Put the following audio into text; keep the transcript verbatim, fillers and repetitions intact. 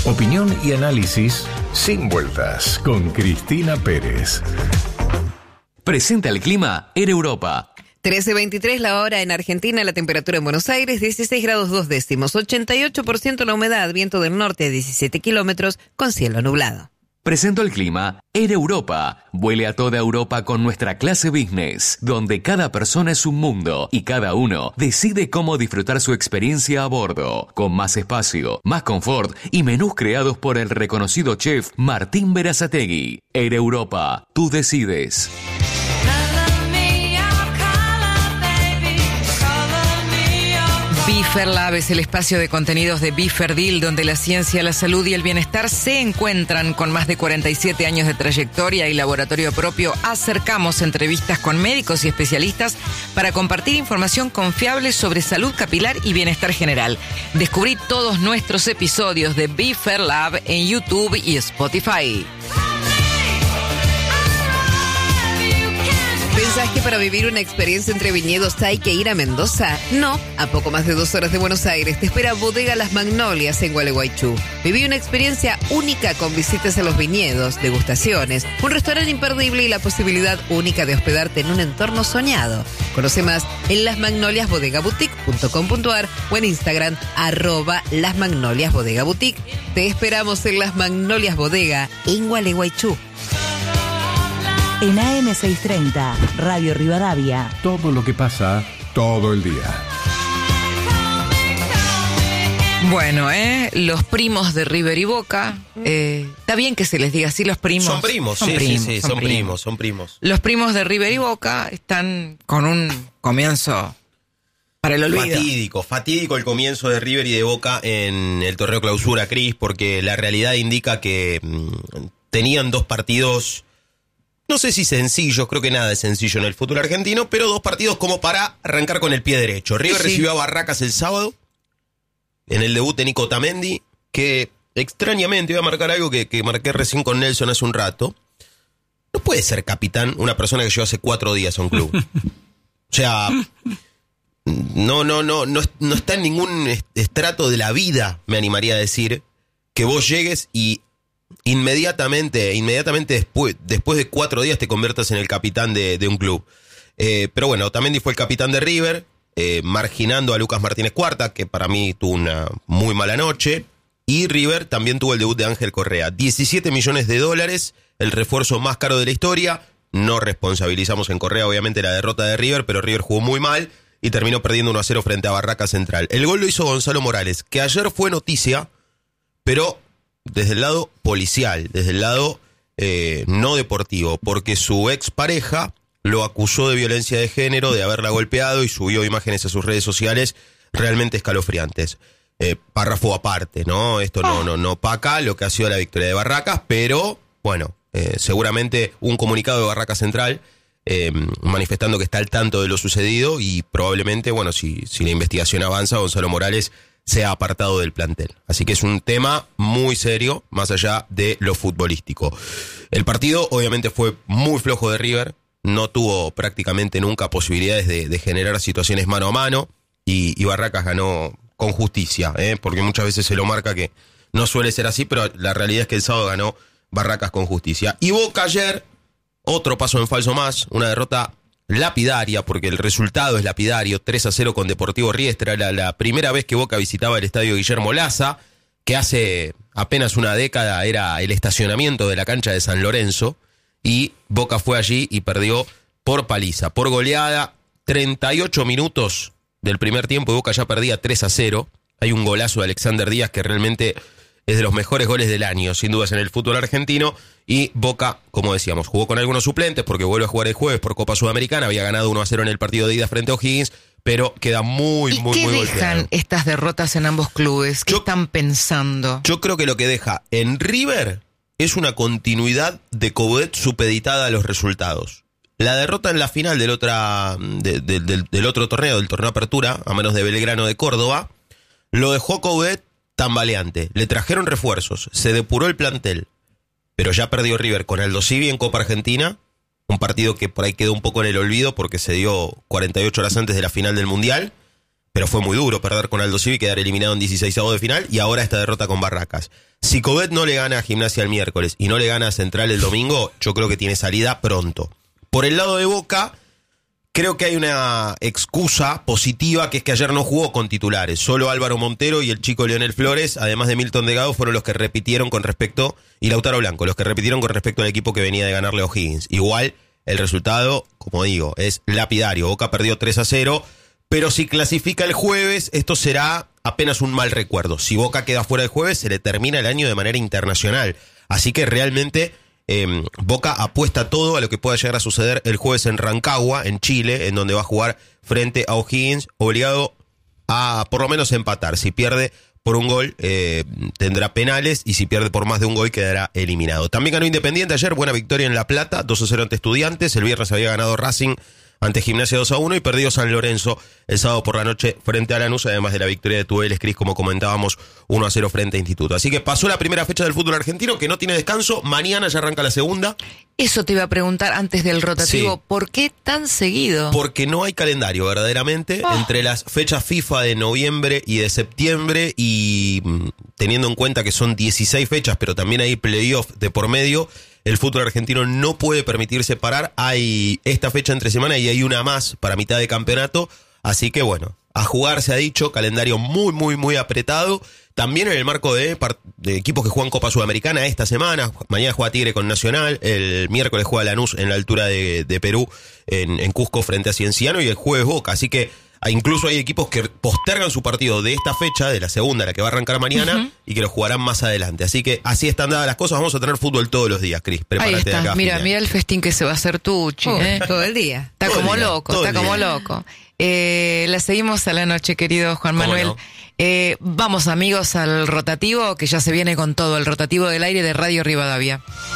Opinión y análisis sin vueltas con Cristina Pérez. Presenta el clima en Europa. trece veintitrés la hora en Argentina, la temperatura en Buenos Aires, dieciséis grados dos décimos, ochenta y ocho por ciento la humedad, viento del norte a diecisiete kilómetros, con cielo nublado. Presento el clima en Europa. Vuele a toda Europa con nuestra clase business, donde cada persona es un mundo y cada uno decide cómo disfrutar su experiencia a bordo, con más espacio, más confort y menús creados por el reconocido chef Martín Berazategui. En Europa, tú decides. Biffer Lab es el espacio de contenidos de Biffer Deal, donde la ciencia, la salud y el bienestar se encuentran. Con más de cuarenta y siete años de trayectoria y laboratorio propio, acercamos entrevistas con médicos y especialistas para compartir información confiable sobre salud capilar y bienestar general. Descubrí todos nuestros episodios de Biffer Lab en YouTube y Spotify. ¿Pensás que para vivir una experiencia entre viñedos hay que ir a Mendoza? No, a poco más de dos horas de Buenos Aires te espera Bodega Las Magnolias en Gualeguaychú. Viví una experiencia única con visitas a los viñedos, degustaciones, un restaurante imperdible y la posibilidad única de hospedarte en un entorno soñado. Conoce más en las magnolias bodega boutique punto com punto a r o en Instagram arroba Las Magnolias Bodega Boutique. Te esperamos en Las Magnolias Bodega en Gualeguaychú. En A M seiscientos treinta, Radio Rivadavia. Todo lo que pasa todo el día. Bueno, ¿eh? Los primos de River y Boca. Eh, está bien que se les diga así, los primos. Son primos, son sí, primos, sí, sí, son, son primos. primos, son primos. Los primos de River y Boca están con un comienzo para el olvido. Fatídico, fatídico el comienzo de River y de Boca en el torneo Clausura, Cris, porque la realidad indica que mmm, tenían dos partidos... No sé si sencillos, creo que nada es sencillo en el fútbol argentino, pero dos partidos como para arrancar con el pie derecho. River sí. recibió a Barracas el sábado, en el debut de Nico Otamendi, que extrañamente, voy a marcar algo que, que marqué recién con Nelson hace un rato. No puede ser capitán una persona que llegó hace cuatro días a un club. O sea, no, no, no, no, no está en ningún estrato de la vida, me animaría a decir, que vos llegues y... Inmediatamente, inmediatamente después, después de cuatro días te conviertas en el capitán de, de un club. Eh, pero bueno, Otamendi fue el capitán de River, eh, marginando a Lucas Martínez Cuarta, que para mí tuvo una muy mala noche. Y River también tuvo el debut de Ángel Correa. diecisiete millones de dólares, el refuerzo más caro de la historia. No responsabilizamos en Correa, obviamente, la derrota de River, pero River jugó muy mal y terminó perdiendo uno a cero frente a Barracas Central. El gol lo hizo Gonzalo Morales, que ayer fue noticia, pero... desde el lado policial, desde el lado eh, no deportivo, porque su expareja lo acusó de violencia de género, de haberla golpeado y subió imágenes a sus redes sociales realmente escalofriantes. Eh, párrafo aparte, ¿no? Esto no, no, no opaca lo que ha sido la victoria de Barracas, pero bueno, eh, seguramente un comunicado de Barracas Central eh, manifestando que está al tanto de lo sucedido y probablemente, bueno, si, si la investigación avanza, Gonzalo Morales se ha apartado del plantel. Así que es un tema muy serio, más allá de lo futbolístico. El partido obviamente fue muy flojo de River, no tuvo prácticamente nunca posibilidades de, de generar situaciones mano a mano, y, y Barracas ganó con justicia, ¿eh? Porque muchas veces se lo marca que no suele ser así, pero la realidad es que el sábado ganó Barracas con justicia. Y Boca ayer, otro paso en falso más, una derrota lapidaria, porque el resultado es lapidario, tres a cero con Deportivo Riestra, la, la primera vez que Boca visitaba el estadio Guillermo Laza, que hace apenas una década era el estacionamiento de la cancha de San Lorenzo, y Boca fue allí y perdió por paliza, por goleada, treinta y ocho minutos del primer tiempo y Boca ya perdía tres a cero, hay un golazo de Alexander Díaz que realmente es de los mejores goles del año, sin dudas en el fútbol argentino, y Boca, como decíamos, jugó con algunos suplentes porque vuelve a jugar el jueves por Copa Sudamericana, había ganado uno a cero en el partido de ida frente a O'Higgins, pero queda muy, muy, muy golpeado. ¿Y qué dejan estas derrotas en ambos clubes? ¿Qué yo, están pensando? Yo creo que lo que deja en River es una continuidad de Coudet supeditada a los resultados. La derrota en la final del, otra, de, de, del, del otro torneo, del torneo Apertura, a manos de Belgrano de Córdoba, lo dejó Coudet tambaleante. Le trajeron refuerzos, se depuró el plantel, pero ya perdió River con Aldo Civi en Copa Argentina, un partido que por ahí quedó un poco en el olvido porque se dio cuarenta y ocho horas antes de la final del Mundial, pero fue muy duro perder con Aldo Civi y quedar eliminado en dieciseisavos de final, y ahora esta derrota con Barracas. Si Covet no le gana a Gimnasia el miércoles y no le gana a Central el domingo, yo creo que tiene salida pronto. Por el lado de Boca, creo que hay una excusa positiva, que es que ayer no jugó con titulares. Solo Álvaro Montero y el chico Leonel Flores, además de Milton Delgado, fueron los que repitieron con respecto, y Lautaro Blanco, los que repitieron con respecto al equipo que venía de ganarle a O'Higgins. Igual, el resultado, como digo, es lapidario. Boca perdió tres a cero, pero si clasifica el jueves, esto será apenas un mal recuerdo. Si Boca queda fuera el jueves, se le termina el año de manera internacional. Así que realmente eh, Boca apuesta todo a lo que pueda llegar a suceder el jueves en Rancagua, en Chile, en donde va a jugar frente a O'Higgins, obligado a por lo menos empatar. Si pierde por un gol, eh, tendrá penales, y si pierde por más de un gol, quedará eliminado. También ganó Independiente ayer, buena victoria en La Plata, dos a cero ante Estudiantes. El viernes había ganado Racing ante Gimnasia dos a uno, y perdió San Lorenzo el sábado por la noche frente a Lanús, además de la victoria de Tubeles, Cris, como comentábamos, uno a cero frente a Instituto. Así que pasó la primera fecha del fútbol argentino, que no tiene descanso. Mañana ya arranca la segunda. Eso te iba a preguntar antes del rotativo, Sí. ¿por qué tan seguido? Porque no hay calendario, verdaderamente, Oh. entre las fechas FIFA de noviembre y de septiembre, y mm, teniendo en cuenta que son dieciséis fechas, pero también hay playoff de por medio, el fútbol argentino no puede permitirse parar. Hay esta fecha entre semana y hay una más para mitad de campeonato, así que bueno, a jugar se ha dicho, calendario muy, muy, muy apretado. También en el marco de, de equipos que juegan Copa Sudamericana esta semana. Mañana juega Tigre con Nacional, el miércoles juega Lanús en la altura de, de Perú, en, en Cusco frente a Cienciano, y el jueves Boca. Así que incluso hay equipos que postergan su partido de esta fecha, de la segunda, la que va a arrancar mañana, uh-huh, y que lo jugarán más adelante. Así que así están dadas las cosas. Vamos a tener fútbol todos los días, Cris. Prepárate. Ahí está. De acá. Mira, mira el festín que se va a hacer Tucci. Oh, ¿eh? todo el día. Está Todo como el día, loco, todo está el como día. loco. Eh, la seguimos a la noche, querido Juan ¿Cómo Manuel. no? Eh, vamos, amigos, al rotativo, que ya se viene con todo, el rotativo del aire de Radio Rivadavia.